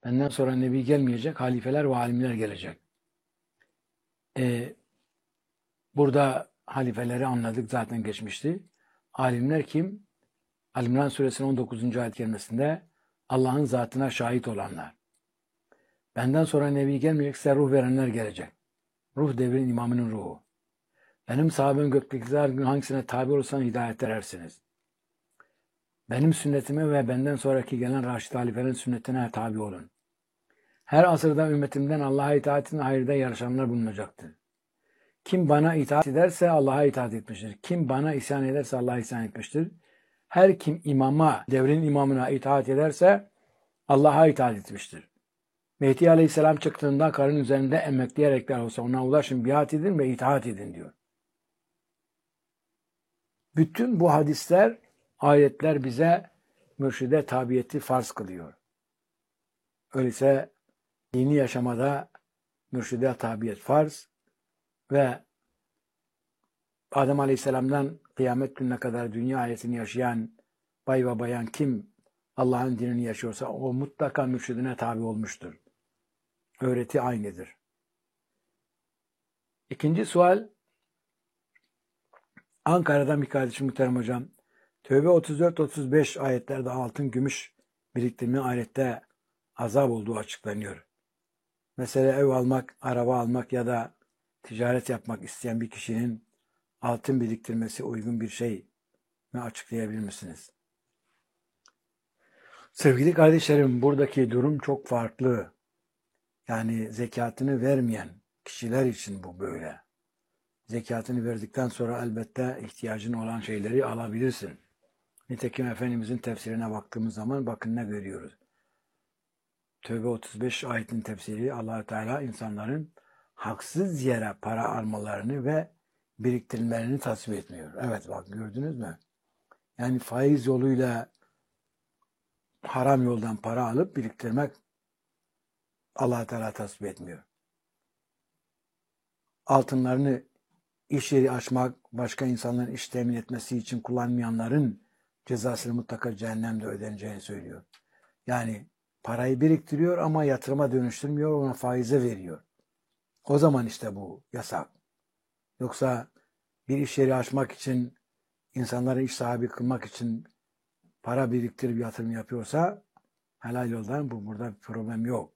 Benden sonra nebi gelmeyecek, halifeler ve alimler gelecek. Burada halifeleri anladık, zaten geçmişti. Alimler kim? Ali-İmran suresinin 19. ayet kerimesinde Allah'ın zatına şahit olanlar. Benden sonra nebi gelmeyecekse ruh verenler gelecek. Ruh devrin imamının ruhu. Benim sahabem göktekiler gün hangisine tabi olursanız hidayet erersiniz. Benim sünnetime ve benden sonraki gelen Raşid halifelerin sünnetine tabi olun. Her asırda ümmetimden Allah'a itaatin hayırda yarışanlar bulunacaktır. Kim bana itaat ederse Allah'a itaat etmiştir. Kim bana isyan ederse Allah'a isyan etmiştir. Her kim imama, devrin imamına itaat ederse Allah'a itaat etmiştir. Mehdi Aleyhisselam çıktığında karın üzerinde emekleyerek olsa ona ulaşın, biat edin ve itaat edin diyor. Bütün bu hadisler, ayetler bize mürşide tabiyeti farz kılıyor. Öyleyse dini yaşamada mürşide tabiyet farz ve Adem Aleyhisselam'dan kıyamet gününe kadar dünya hayatını yaşayan bay ve bayan kim Allah'ın dinini yaşıyorsa o mutlaka mürşidine tabi olmuştur. Öğreti aynıdır. İkinci sual, Ankara'dan bir kardeşim muhterem hocam. Tövbe 34-35 ayetlerde altın gümüş biriktirme ayette azap olduğu açıklanıyor. Mesela ev almak, araba almak ya da ticaret yapmak isteyen bir kişinin altın biriktirmesi uygun bir şey mi, açıklayabilir misiniz? Sevgili kardeşlerim, buradaki durum çok farklı. Yani zekatını vermeyen kişiler için bu böyle. Zekatını verdikten sonra elbette ihtiyacın olan şeyleri alabilirsin. Nitekim Efendimizin tefsirine baktığımız zaman bakın ne görüyoruz. Tövbe 35 ayetin tefsiri, Allah-u Teala insanların haksız yere para almalarını ve biriktirmelerini tasvip etmiyor. Evet, bak gördünüz mü? Yani faiz yoluyla haram yoldan para alıp biriktirmek Allah-u Teala tasvip etmiyor. Altınlarını iş yeri açmak, başka insanların iş temin etmesi için kullanmayanların cezasını mutlaka cehennemde ödeneceğini söylüyor. Yani parayı biriktiriyor ama yatırıma dönüştürmüyor, ona faize veriyor. O zaman işte bu yasak. Yoksa bir iş yeri açmak için, insanları iş sahibi kılmak için para biriktirip yatırım yapıyorsa helal yoldan burada bir problem yok.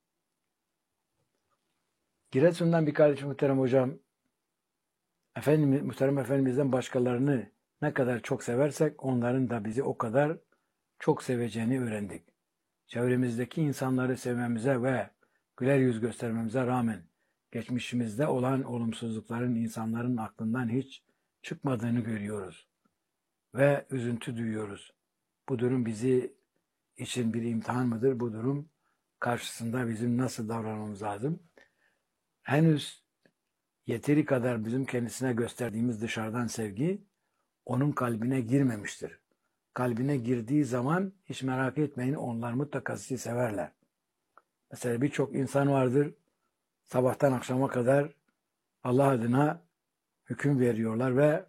Giresun'dan bir kardeşim muhterem hocam, muhterem Efendimiz'den başkalarını ne kadar çok seversek onların da bizi o kadar çok seveceğini öğrendik. Çevremizdeki insanları sevmemize ve güler yüz göstermemize rağmen geçmişimizde olan olumsuzlukların insanların aklından hiç çıkmadığını görüyoruz ve üzüntü duyuyoruz. Bu durum bizi için bir imtihan mıdır? Bu durum karşısında bizim nasıl davranmamız lazım? Henüz yeteri kadar bizim kendisine gösterdiğimiz dışarıdan sevgi onun kalbine girmemiştir. Kalbine girdiği zaman hiç merak etmeyin, onlar mutlaka sizi severler. Mesela birçok insan vardır, sabahtan akşama kadar Allah adına hüküm veriyorlar ve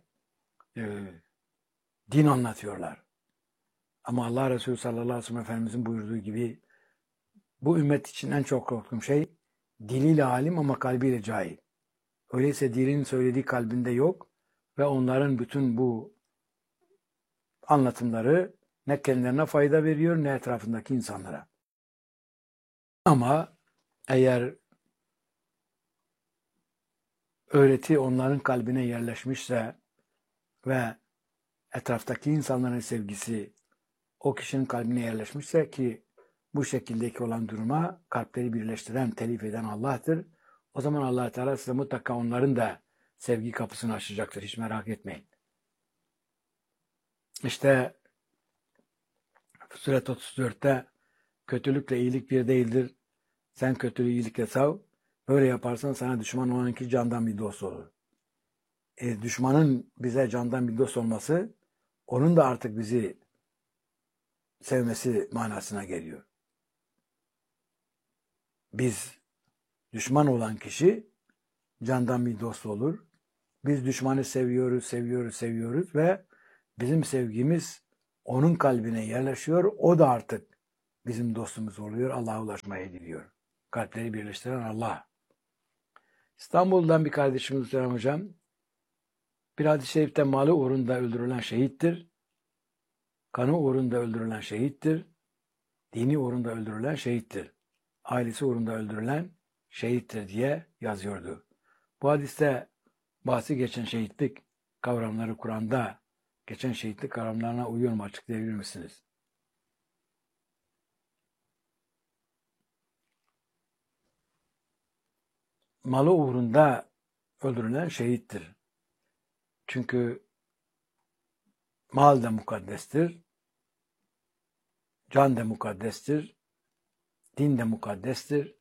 din anlatıyorlar. Ama Allah Resulü sallallahu aleyhi ve sellem Efendimizin buyurduğu gibi bu ümmet için en çok korktuğum şey diliyle alim ama kalbiyle cahil. Öyleyse dilinin söylediği kalbinde yok ve onların bütün bu anlatımları ne kendilerine fayda veriyor ne etrafındaki insanlara. Ama eğer öğreti onların kalbine yerleşmişse ve etraftaki insanların sevgisi o kişinin kalbine yerleşmişse, ki bu şekildeki olan duruma kalpleri birleştiren, telif eden Allah'tır. O zaman Allah Teala size mutlaka onların da sevgi kapısını açacaktır. Hiç merak etmeyin. İşte Suret 34'te kötülükle iyilik bir değildir. Sen kötülüğü iyilikle sav. Böyle yaparsan sana düşman olanınki candan bir dost olur. Düşmanın bize candan bir dost olması, onun da artık bizi sevmesi manasına geliyor. Biz düşman olan kişi candan bir dost olur. Biz düşmanı seviyoruz ve bizim sevgimiz onun kalbine yerleşiyor. O da artık bizim dostumuz oluyor. Allah'a ulaşmayı diliyor. Kalpleri birleştiren Allah. İstanbul'dan bir kardeşimiz Muhterem Hocam. Bir hadis-i şerifte malı uğrunda öldürülen şehittir. Kanı uğrunda öldürülen şehittir. Dini uğrunda öldürülen şehittir. Ailesi uğrunda öldürülen şehittir diye yazıyordu. Bu hadiste bahsi geçen şehitlik kavramları Kur'an'da geçen şehitlik kavramlarına uyuyor mu? Açıklayabilir misiniz? Malı uğrunda öldürülen şehittir. Çünkü mal da mukaddestir, can da mukaddestir, din de mukaddestir.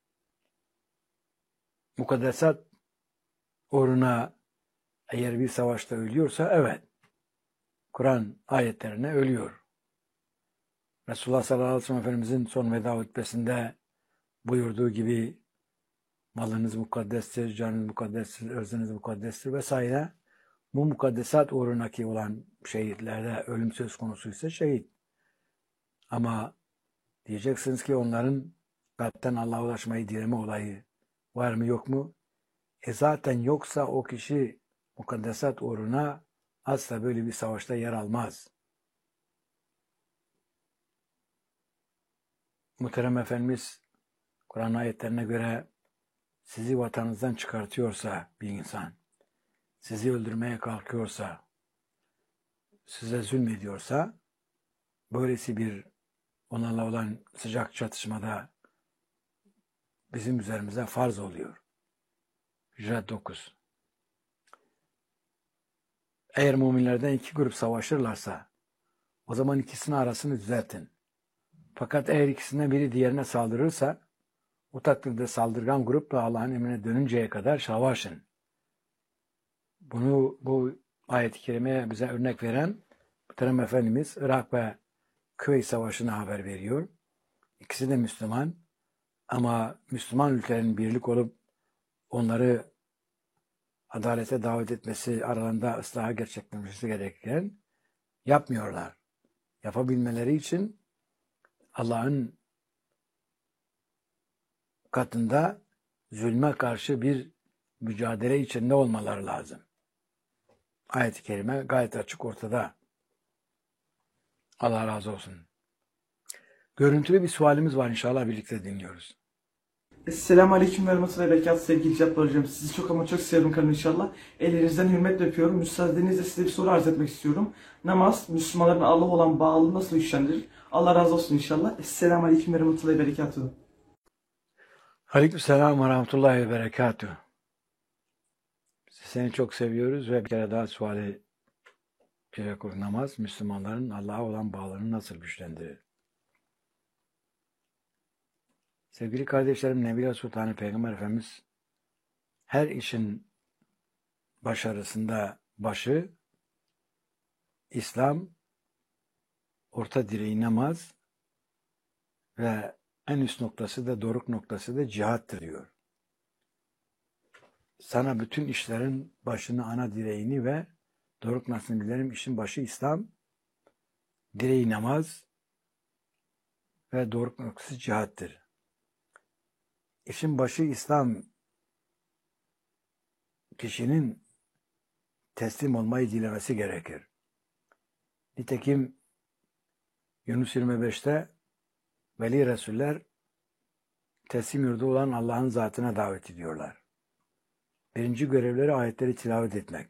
Mukaddesat uğruna eğer bir savaşta ölüyorsa evet, Kur'an ayetlerine ölüyor. Resulullah sallallahu aleyhi ve sellem Efendimizin son veda hutbesinde buyurduğu gibi malınız mukaddestir, canınız mukaddestir, ırzınız mukaddestir vesaire. Bu mukaddesat uğrunaki olan şehitlerde ölüm söz konusuysa şehit. Ama diyeceksiniz ki onların kalpten Allah'a ulaşmayı dileme olayı var mı yok mu? Zaten yoksa o kişi mukaddesat uğruna asla böyle bir savaşta yer almaz. Muhterem Efendimiz Kur'an ayetlerine göre sizi vatanınızdan çıkartıyorsa bir insan, sizi öldürmeye kalkıyorsa, size zulmediyorsa, böylesi bir onlarla olan sıcak çatışmada bizim üzerimize farz oluyor. Hicret 9. Eğer müminlerden iki grup savaşırlarsa, o zaman ikisinin arasını düzeltin. Fakat eğer ikisinden biri diğerine saldırırsa, o takdirde saldırgan grup da Allah'ın emrine dönünceye kadar savaşın. Bu ayet-i kerimeye bize örnek veren Muhterem Efendimiz Irak ve Küveyt Savaşı'na haber veriyor. İkisi de Müslüman ama Müslüman ülkelerin birlik olup onları adalete davet etmesi, aralarında ıslaha gerçekleşmesi gerekirken yapmıyorlar. Yapabilmeleri için Allah'ın katında zulme karşı bir mücadele içinde olmaları lazım. Ayet-i kerime gayet açık ortada. Allah razı olsun. Görüntülü bir sualimiz var, inşallah birlikte dinliyoruz. Esselamu Aleyküm ve Rahmetullahi ve Berekatuhu sevgili Cabbar Hocam. Sizi çok ama çok seviyorum kalbim inşallah. Ellerinizden hürmetle öpüyorum. Müsaadenizle size bir soru arz etmek istiyorum. Namaz, Müslümanların Allah olan bağlılığı nasıl güçlendirir? Allah razı olsun inşallah. Esselamu Aleyküm ve Rahmetullahi ve Berekatuhu. Aleykümselam ve Rahmetullahi ve Berekatuhu. Seni çok seviyoruz ve bir kere daha suali namaz, Müslümanların Allah'a olan bağlarını nasıl güçlendirir? Sevgili kardeşlerim, Nebila Sultanı Peygamber Efendimiz her işin başarısında başı İslam, orta direği namaz ve en üst noktası da doruk noktası da cihattır diyor. Sana bütün işlerin başını, ana direğini ve doruk noktasını bilirim. İşin başı İslam, direği namaz ve doruk noktası cihattır. İşin başı İslam, kişinin teslim olmayı dilemesi gerekir. Nitekim Yunus 25'te veli Resuller teslim yurdu olan Allah'ın zatına davet ediyorlar. Birinci görevleri ayetleri tilavet etmek.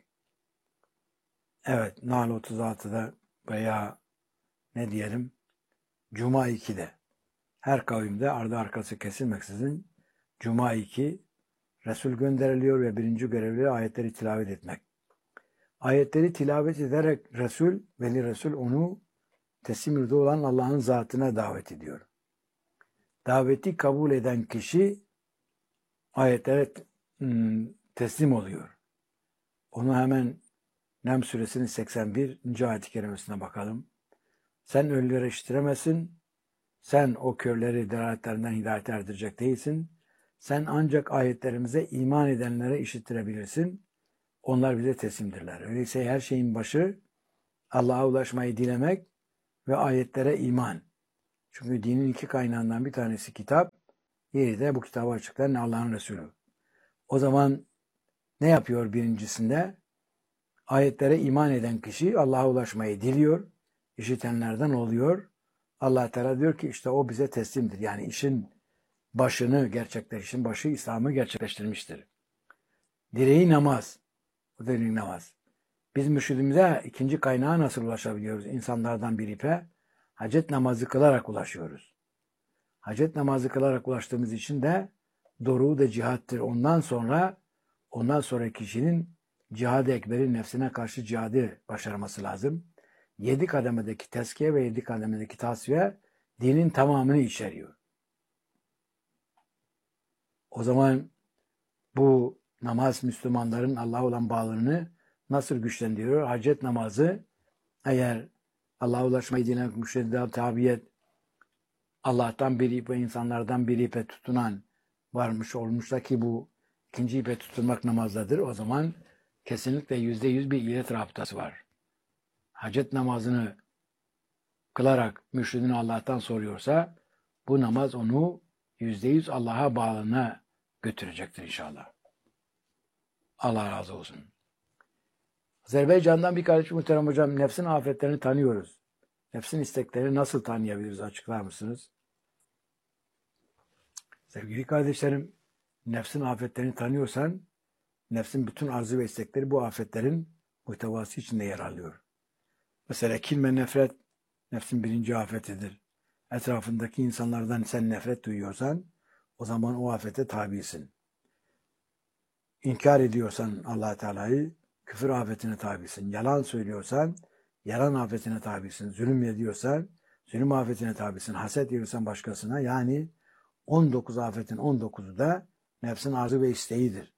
Evet, Nahl 36'da veya ne diyelim Cuma 2'de her kavimde ardı arkası kesilmeksizin Cuma 2 Resul gönderiliyor ve birinci görevleri ayetleri tilavet etmek. Ayetleri tilavet ederek veli Resul onu teslim yurdu olan Allah'ın zatına davet ediyor. Daveti kabul eden kişi ayetlere teslim oluyor. Onu hemen Nem suresinin 81. ayet-i kerimesine bakalım. Sen ölüleri işitiremezsin. Sen o körleri delaletlerinden hidayete erdirecek değilsin. Sen ancak ayetlerimize iman edenlere işittirebilirsin. Onlar bize teslimdirler. Öyleyse her şeyin başı Allah'a ulaşmayı dilemek ve ayetlere iman. Çünkü dinin iki kaynağından bir tanesi kitap, diğeri de bu kitabı açıklayan Allah'ın Resulü. O zaman ne yapıyor birincisinde? Ayetlere iman eden kişi Allah'a ulaşmayı diliyor, işitenlerden oluyor. Allah Teala diyor ki işte o bize teslimdir. Yani işin başı İslam'ı gerçekleştirmiştir. Direği namaz. Bu direği namaz. Biz mürşidimize ikinci kaynağa nasıl ulaşabiliyoruz? İnsanlardan bir ipe hacet namazı kılarak ulaşıyoruz. Hacet namazı kılarak ulaştığımız için de doruğu da cihattır. Ondan sonra kişinin cihad-ı ekberin nefsine karşı cihadı başarması lazım. 7 kademedeki tezkiye ve 7 kademedeki tasfiye dinin tamamını içeriyor. O zaman bu namaz Müslümanların Allah'a olan bağlılığını nasıl güçlendiriyor? Hacet namazı eğer Allah'a ulaşmayı dileyen müştedide tabiyet Allah'tan bir ipe, insanlardan bir ipe tutunan varmış olmuş da ki bu ikinci ipe tutunmak namazdadır. O zaman kesinlikle %100 bir ilet rabıtası var. Hacet namazını kılarak mürşidini Allah'tan soruyorsa bu namaz onu %100 Allah'a bağlılığına götürecektir inşallah. Allah razı olsun. Azerbaycan'dan bir kardeşim muhterem hocam, nefsin afetlerini tanıyoruz. Nefsin isteklerini nasıl tanıyabiliriz? Açıklar mısınız? Sevgili kardeşlerim, nefsin afetlerini tanıyorsan, nefsin bütün arzu ve istekleri bu afetlerin muhtevası içinde yer alıyor. Mesela kin ve nefret, nefsin birinci afetidir. Etrafındaki insanlardan sen nefret duyuyorsan, o zaman o afete tabisin. İnkar ediyorsan Allah Teala'yı, küfür afetine tabisin. Yalan söylüyorsan, yalan afetine tabisin. Zulüm ediyorsan, zulüm afetine tabisin. Haset ediyorsan başkasına, yani 19 afetin 19'u da nefsin arzu ve isteğidir.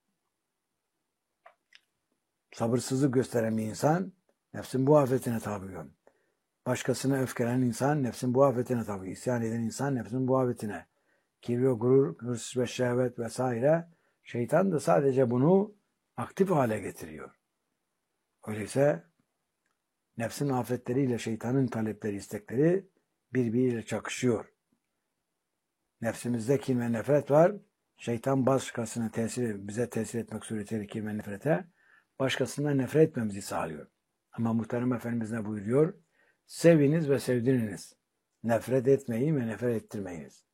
Sabırsızlık gösteren bir insan, nefsin bu afetine tabi. Başkasına öfkelenen insan, nefsin bu afetine tabi. İsyan eden insan, nefsin bu afetine. Kibir, gurur, hırs ve şehvet vesaire, şeytan da sadece bunu aktif hale getiriyor. Öyleyse nefsin afetleriyle şeytanın talepleri, istekleri birbiriyle çakışıyor. Nefsimizde kin ve nefret var. Şeytan başkasına bize tesir etmek suretiyle kin ve nefrete, başkasından nefret etmemizi sağlıyor. Ama muhterem Efendimiz ne buyuruyor? Seviniz ve sevdiriniz. Nefret etmeyin ve nefret ettirmeyiniz.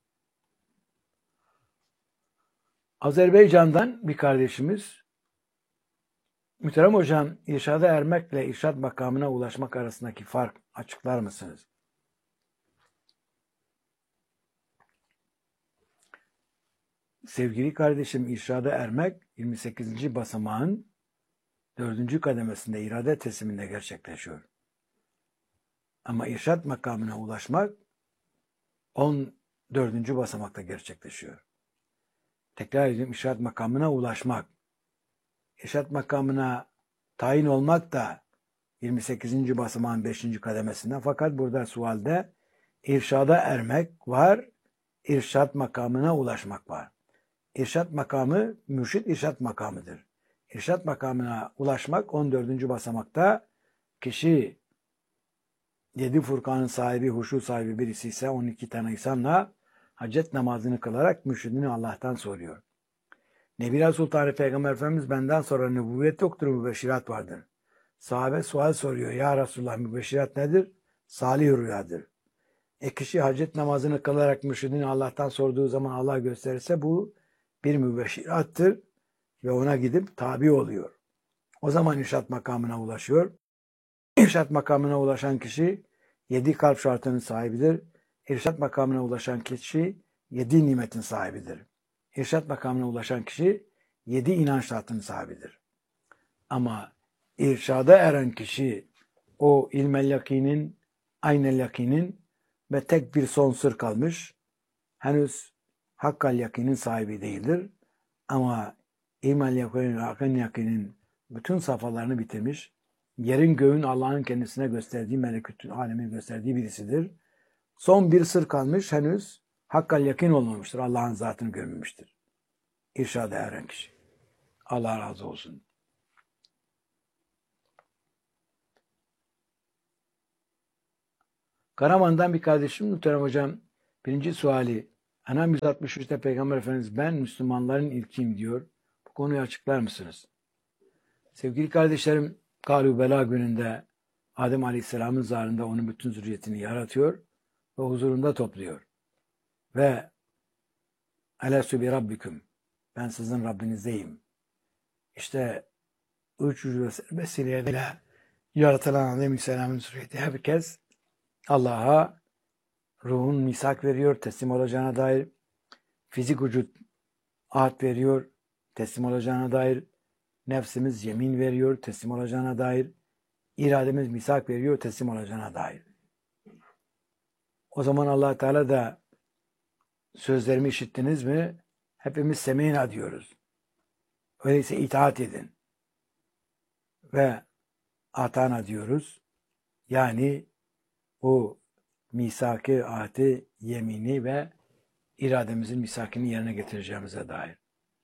Azerbaycan'dan bir kardeşimiz, muhterem hocam, irşada ermekle irşad makamına ulaşmak arasındaki fark açıklar mısınız? Sevgili kardeşim, irşada ermek 28. basamağın 4. kademesinde irade tesliminde gerçekleşiyor. Ama irşad makamına ulaşmak 14. basamakta gerçekleşiyor. Tekrar edeyim, irşad makamına ulaşmak. İrşad makamına tayin olmak da 28. basamağın 5. kademesinde. Fakat burada sualde irşada ermek var, irşad makamına ulaşmak var. İrşad makamı, mürşid irşad makamıdır. İrşad makamına ulaşmak 14. basamakta, kişi 7 Furkan'ın sahibi, huşu sahibi birisi ise 12 tane insanla hacet namazını kılarak mürşidini Allah'tan soruyor. Nebi Resul Tarih Peygamber Efendimiz benden sonra nübüvvet yoktur, mübeşşirat vardır. Sahabe sual soruyor. Ya Resulullah, mübeşşirat nedir? Salih rüyadır. Kişi hacet namazını kılarak mürşidini Allah'tan sorduğu zaman Allah gösterirse bu bir mübeşşirattır ve ona gidip tabi oluyor. O zaman irşad makamına ulaşıyor. İrşad makamına ulaşan kişi 7 kalp şartının sahibidir. İrşad makamına ulaşan kişi 7 nimetin sahibidir. İrşad makamına ulaşan kişi 7 inanç şartının sahibidir. Ama irşada eren kişi o ilmel yakinin, aynel yakinin ve tek bir son sır kalmış. Henüz hakkal yakinin sahibi değildir. Ama ilmel yakinin, hakkal yakinin bütün safhalarını bitirmiş. Yerin göğün Allah'ın kendisine gösterdiği, melekutun alemin gösterdiği birisidir. Son bir sır kalmış, henüz hakkal yakin olmamıştır. Allah'ın zatını görmemiştir. İrşada eren kişi. Allah razı olsun. Karaman'dan bir kardeşim muhterem hocam. Birinci suali. Enam 163'te Peygamber Efendimiz ben Müslümanların ilkiyim diyor. Bu konuyu açıklar mısınız? Sevgili kardeşlerim, Galu Bela gününde Adem Aleyhisselam'ın zarında onun bütün zürriyetini yaratıyor ve huzurunda topluyor. Ve Elestü bi Rabbiküm, ben sizin Rabbinizdeyim. İşte üç vesileyle yaratılan Adem Aleyhisselam'ın zürriyeti herkes Allah'a ruhun misak veriyor, teslim olacağına dair. Fizik vücut ahd veriyor, teslim olacağına dair. Nefsimiz yemin veriyor, teslim olacağına dair. İrademiz misak veriyor, teslim olacağına dair. O zaman Allah Teala da sözlerimi işittiniz mi? Hepimiz semînâ diyoruz. Öyleyse itaat edin. Ve atana diyoruz. Yani o misak-ı ahdi, yemini ve irademizin misakını yerine getireceğimize dair.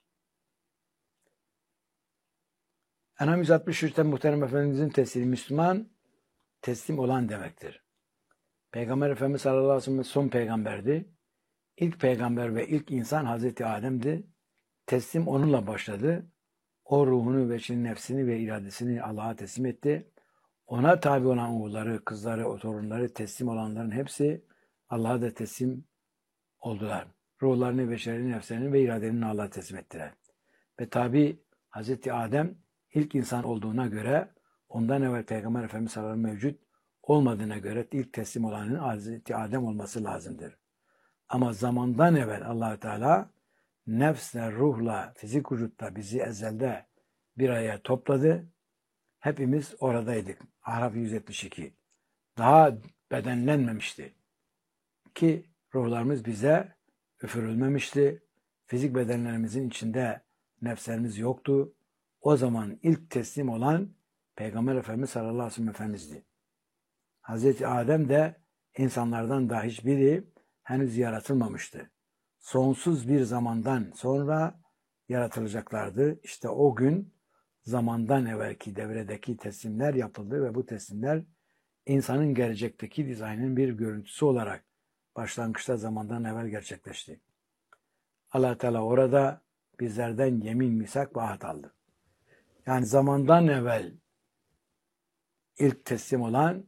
Enam 163'te muhterem Efendimizin teslimi Müslüman, teslim olan demektir. Peygamber Efendimiz sallallahu aleyhi ve sellem son peygamberdi. İlk peygamber ve ilk insan Hazreti Adem'di. Teslim onunla başladı. O ruhunu ve nefsini ve iradesini Allah'a teslim etti. Ona tabi olan oğulları, kızları, o torunları teslim olanların hepsi Allah'a da teslim oldular. Ruhlarını, beşerini, nefslerini ve iradelerini Allah'a teslim ettiler. Ve tabi Hazreti Adem ilk insan olduğuna göre ondan evvel Peygamber Efendimiz sallallahu aleyhi ve sellem mevcut olmadığına göre ilk teslim olanın Hazreti Adem olması lazımdır. Ama zamandan evvel Allah Teala nefsle, ruhla, fizik vücutla bizi ezelde bir araya topladı. Hepimiz oradaydık. Araf 172. Daha bedenlenmemişti. Ki ruhlarımız bize üfürülmemişti. Fizik bedenlerimizin içinde nefslerimiz yoktu. O zaman ilk teslim olan Peygamber Efendimiz sallallahu aleyhi ve sellem Efendimiz'di. Hazreti Adem de insanlardan daha hiçbiri henüz yaratılmamıştı. Sonsuz bir zamandan sonra yaratılacaklardı. İşte o gün zamandan evvelki devredeki teslimler yapıldı ve bu teslimler insanın gelecekteki dizaynın bir görüntüsü olarak başlangıçta zamandan evvel gerçekleşti. Allah Teala orada bizlerden yemin, misak ve ahd aldı. Yani zamandan evvel ilk teslim olan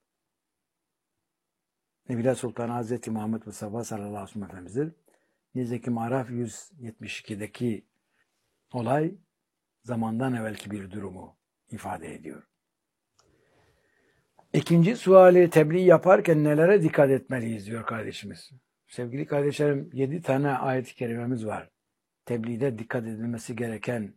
Nebiler Sultanı Hazreti Muhammed Mustafa sallallahu aleyhi ve sellem Efendimiz'dir. Nitekim Araf 172'deki olay zamandan evvelki bir durumu ifade ediyor. İkinci suali tebliğ yaparken nelere dikkat etmeliyiz diyor kardeşimiz. Sevgili kardeşlerim 7 tane ayet-i kerimemiz var. Tebliğde dikkat edilmesi gereken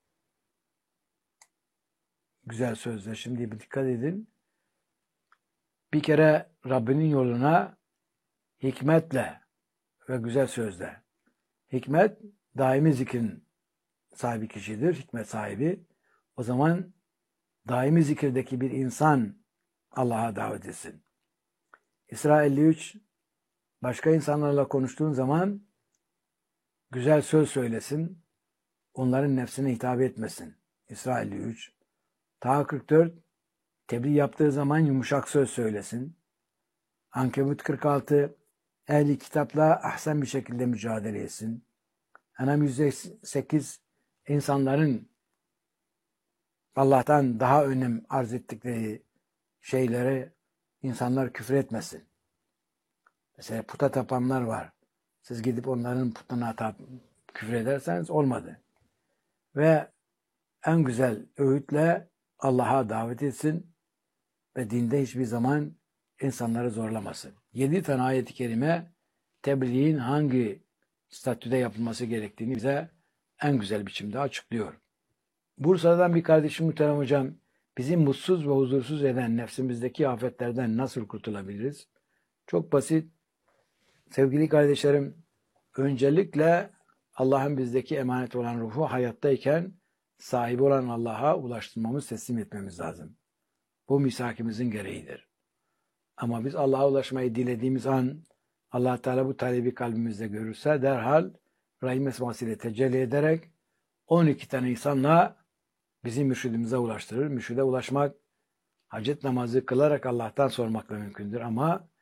güzel sözler. Şimdi bir dikkat edin. Bir kere Rabbinin yoluna hikmetle ve güzel sözle. Hikmet daimi zikrin sahibi kişidir. Hikmet sahibi. O zaman daimi zikirdeki bir insan Allah'a davet etsin. İsra 53 başka insanlarla konuştuğun zaman güzel söz söylesin. Onların nefsine hitap etmesin. İsra 53. Taha 44 tebliğ yaptığı zaman yumuşak söz söylesin. Ankebut 46 ehli kitapla ahsen bir şekilde mücadele etsin. Enam 108 insanların Allah'tan daha önem arz ettikleri şeylere insanlar küfür etmesin. Mesela puta tapanlar var. Siz gidip onların putuna küfür ederseniz olmadı. Ve en güzel öğütle Allah'a davet etsin ve dinde hiçbir zaman insanları zorlamasın. 7 tane ayet-i kerime tebliğin hangi statüde yapılması gerektiğini bize en güzel biçimde açıklıyor. Bursa'dan bir kardeşim muhterem hocam, bizi mutsuz ve huzursuz eden nefsimizdeki afetlerden nasıl kurtulabiliriz? Çok basit. Sevgili kardeşlerim, öncelikle Allah'ın bizdeki emanet olan ruhu hayattayken sahibi olan Allah'a ulaştırmamız, teslim etmemiz lazım. Bu misakimizin gereğidir. Ama biz Allah'a ulaşmayı dilediğimiz an Allah Teala bu talebi kalbimizde görürse derhal Rahim esmasıyla tecelli ederek 12 tane insanla bizi mürşidimize ulaştırır. Mürşide ulaşmak hacet namazı kılarak Allah'tan sormakla mümkündür ama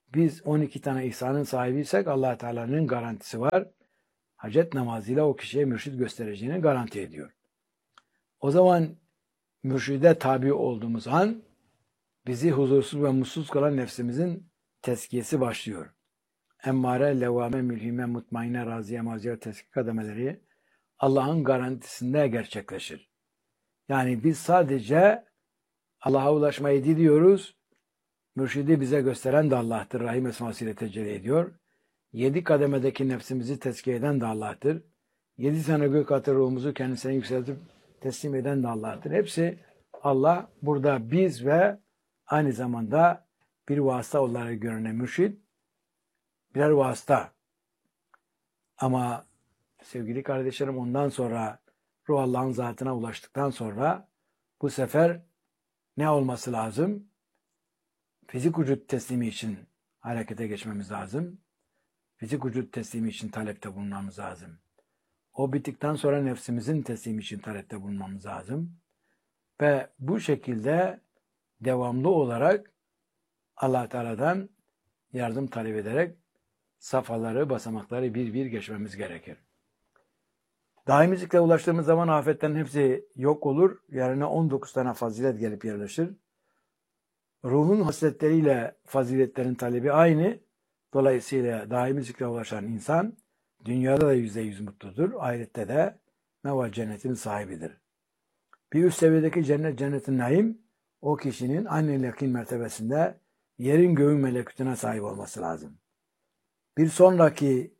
biz 12 tane ihsanın sahibiysek Allah Teala'nın garantisi var. Hacet namazıyla o kişiye mürşid göstereceğini garanti ediyor. O zaman mürşide tabi olduğumuz an bizi huzursuz ve mutsuz kalan nefsimizin tezkiyesi başlıyor. Emmare, levvame, mülhime, mutmainne, raziye, maziye, tezkiye kademeleri Allah'ın garantisinde gerçekleşir. Yani biz sadece Allah'a ulaşmayı diliyoruz. Mürşidi bize gösteren de Allah'tır. Rahim esmasıyla tecelli ediyor. 7 kademedeki nefsimizi tezkiye eden de Allah'tır. 7 tane gök atı ruhumuzu kendisine yükseltip teslim eden de Allah'tır. Hepsi Allah. Burada biz ve aynı zamanda bir vasıta olarak görünen mürşid birer vasıta. Ama sevgili kardeşlerim, ondan sonra ruh Allah'ın zatına ulaştıktan sonra bu sefer ne olması lazım? Fizik vücut teslimi için harekete geçmemiz lazım. Fizik vücut teslimi için talepte bulunmamız lazım. O bittikten sonra nefsimizin teslimi için talepte bulunmamız lazım. Ve bu şekilde devamlı olarak Allah Teala'dan yardım talep ederek safhaları, basamakları bir bir geçmemiz gerekir. Daimi zikre ulaştığımız zaman afetlerin hepsi yok olur. Yerine 19 tane fazilet gelip yerleşir. Ruhun hasletleriyle faziletlerin talebi aynı. Dolayısıyla daimi zikre ulaşan insan dünyada da %100 mutludur. Ahirette de meva cennetin sahibidir. Bir üst seviyedeki cennetin naim o kişinin aynı yakin mertebesinde yerin göğün melekutuna sahip olması lazım. Bir sonraki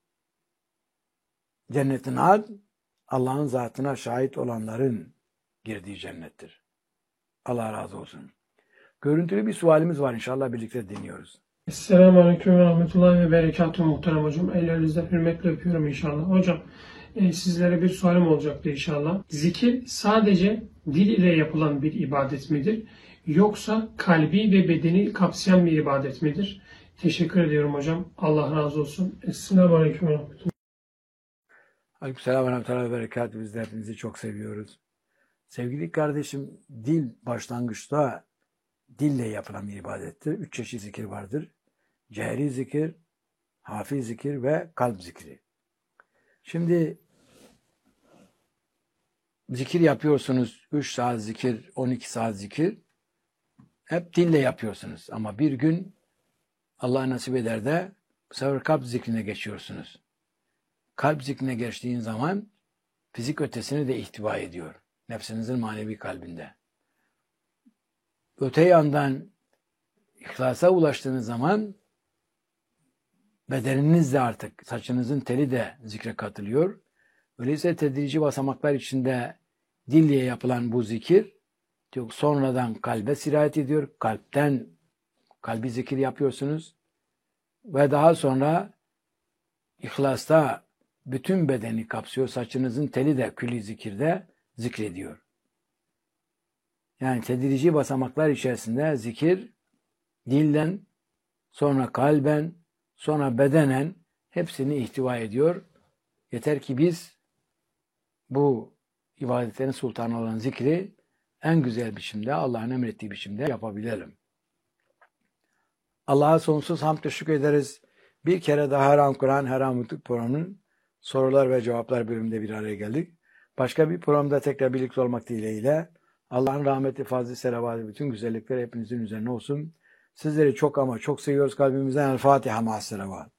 cennetin ad Allah'ın zatına şahit olanların girdiği cennettir. Allah razı olsun. Görüntülü bir sualimiz var, inşallah birlikte dinliyoruz. Esselamu Aleyküm ve Rahmetullahi ve Berekatuhu muhterem hocam. Ellerinizden hürmetle öpüyorum inşallah. Hocam sizlere bir sualim olacaktı inşallah. Zikir sadece dil ile yapılan bir ibadet midir? Yoksa kalbi ve bedeni kapsayan bir ibadet midir? Teşekkür ediyorum hocam. Allah razı olsun. Esselamu Aleyküm ve Rahmetullahi. Aleykümselam ve rahmetullahi ve berekatuhu. Biz de hepinizi çok seviyoruz. Sevgili kardeşim, dil başlangıçta dille yapılan bir ibadettir. 3 çeşit zikir vardır. Cehri zikir, hafi zikir ve kalp zikri. Şimdi zikir yapıyorsunuz. 3 saat zikir, 12 saat zikir. Hep dille yapıyorsunuz. Ama bir gün Allah nasip eder de bu sefer kalp zikrine geçiyorsunuz. Kalp zikrine geçtiğin zaman fizik ötesini de ihtiva ediyor. Nefsinizin manevi kalbinde. Öte yandan ihlasa ulaştığınız zaman bedeniniz de artık, saçınızın teli de zikre katılıyor. Öyleyse tedrici basamaklar içinde dille yapılan bu zikir sonradan kalbe sirayet ediyor. Kalpten kalbi zikir yapıyorsunuz. Ve daha sonra ihlasta bütün bedeni kapsıyor. Saçınızın teli de külli zikirde zikrediyor. Yani tedrici basamaklar içerisinde zikir dilden, sonra kalben, sonra bedenen hepsini ihtiva ediyor. Yeter ki biz bu ibadetlerin sultanı olan zikri en güzel biçimde, Allah'ın emrettiği biçimde yapabilelim. Allah'a sonsuz hamd ve şükür ederiz. Bir kere daha Her An Kur'an, Her An Mutluluk programının sorular ve cevaplar bölümünde bir araya geldik. Başka bir programda tekrar birlikte olmak dileğiyle Allah'ın rahmeti, fazlı, selavatı, bütün güzellikleri hepinizin üzerine olsun. Sizleri çok ama çok seviyoruz kalbimizden. El Fatiha ma'as selavat.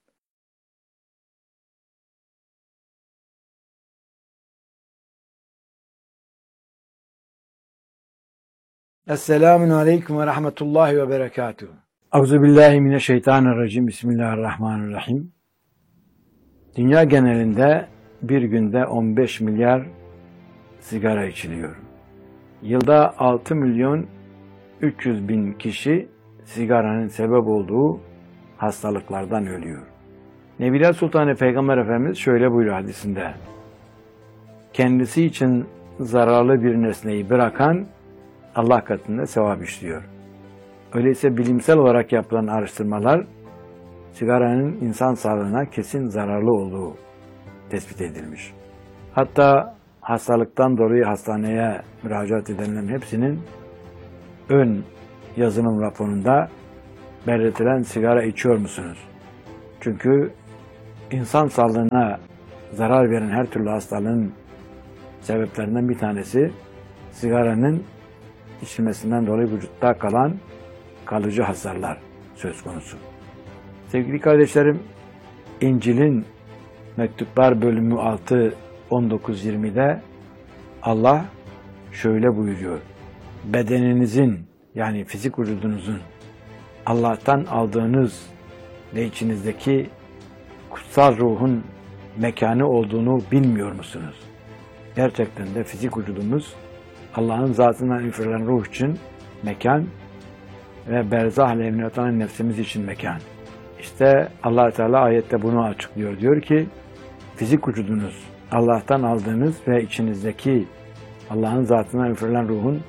Esselamun Aleyküm ve Rahmetullahi ve Berekatuhu. Euzubillahimineşşeytanirracim. Bismillahirrahmanirrahim. Dünya genelinde bir günde 15 milyar sigara içiliyor. Yılda 6 milyon 300 bin kişi sigaranın sebep olduğu hastalıklardan ölüyor. Nebiler Sultanı Peygamber Efendimiz şöyle buyuruyor hadisinde: kendisi için zararlı bir nesneyi bırakan Allah katında sevap işliyor. Öyleyse bilimsel olarak yapılan araştırmalar sigaranın insan sağlığına kesin zararlı olduğu tespit edilmiş. Hatta hastalıktan dolayı hastaneye müracaat edenlerin hepsinin ön yazılım raporunda belirtilen sigara içiyor musunuz? Çünkü insan sağlığına zarar veren her türlü hastalığın sebeplerinden bir tanesi sigaranın içilmesinden dolayı vücutta kalan kalıcı hasarlar söz konusu. Sevgili kardeşlerim, İncil'in Mektuplar bölümü 6, 19-20'de Allah şöyle buyuruyor. Bedeninizin yani fizik vücudunuzun Allah'tan aldığınız ve içinizdeki kutsal ruhun mekanı olduğunu bilmiyor musunuz? Gerçekten de fizik vücudumuz Allah'ın zatından üfürülen ruh için mekan ve berzah alevine atılan nefsimiz için mekan. İşte Allah Teala ayette bunu açıklıyor. Diyor ki fizik vücudunuz Allah'tan aldığınız ve içinizdeki Allah'ın zatından üfürülen ruhun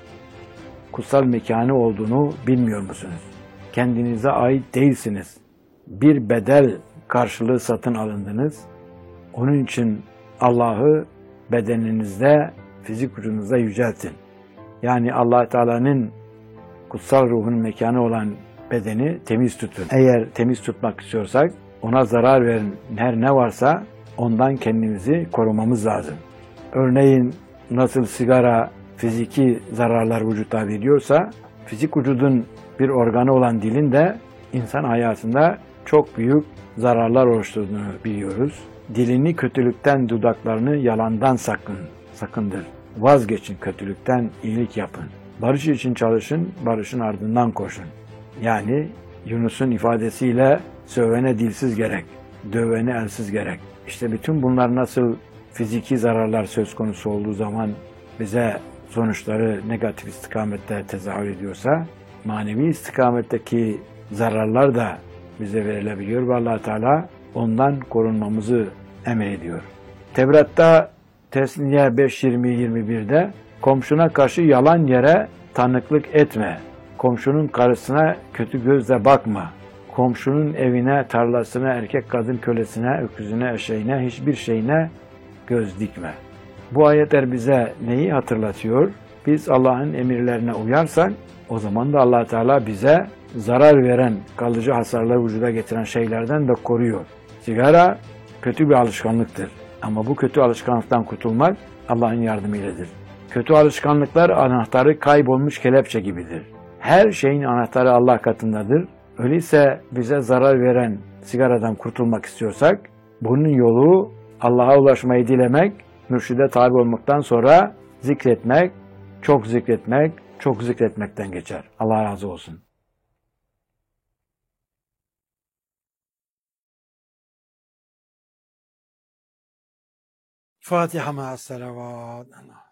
kutsal mekanı olduğunu bilmiyor musunuz? Kendinize ait değilsiniz. Bir bedel karşılığı satın alındınız. Onun için Allah'ı bedeninizde, fizik vücudunuzda yüceltin. Yani Allah Teala'nın kutsal ruhun mekanı olan bedeni temiz tutun. Eğer temiz tutmak istiyorsak ona zarar veren her ne varsa ondan kendimizi korumamız lazım. Örneğin nasıl sigara fiziki zararlar vücutta veriyorsa fizik vücudun bir organı olan dilin de insan hayatında çok büyük zararlar oluşturduğunu biliyoruz. Dilini kötülükten, dudaklarını yalandan sakındır. Vazgeçin kötülükten, iyilik yapın. Barış için çalışın, barışın ardından koşun. Yani Yunus'un ifadesiyle sövene dilsiz gerek, dövene elsiz gerek. İşte bütün bunlar nasıl fiziki zararlar söz konusu olduğu zaman bize sonuçları negatif istikamette tezahür ediyorsa, manevi istikametteki zararlar da bize verilebiliyor ve Allah Teala ondan korunmamızı emrediyor. Tevrat'ta Tesniye 5:20-21'de komşuna karşı yalan yere tanıklık etme. Komşunun karısına kötü gözle bakma. Komşunun evine, tarlasına, erkek kadın kölesine, öküzüne, eşeğine, hiçbir şeyine göz dikme. Bu ayetler bize neyi hatırlatıyor? Biz Allah'ın emirlerine uyarsak o zaman da Allah Teala bize zarar veren, kalıcı hasarları vücuda getiren şeylerden de koruyor. Sigara kötü bir alışkanlıktır. Ama bu kötü alışkanlıktan kurtulmak Allah'ın yardımıyladır. Kötü alışkanlıklar anahtarı kaybolmuş kelepçe gibidir. Her şeyin anahtarı Allah katındadır. Öyleyse bize zarar veren sigaradan kurtulmak istiyorsak bunun yolu Allah'a ulaşmayı dilemek, mürşide tabi olmaktan sonra zikretmek, çok zikretmekten geçer. Allah razı olsun. Fatiha ma'as salavat.